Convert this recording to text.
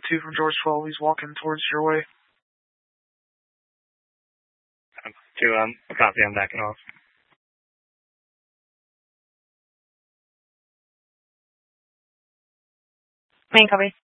2 from George 12. He's walking towards your way. 2, copy, I'm backing off. Main copy.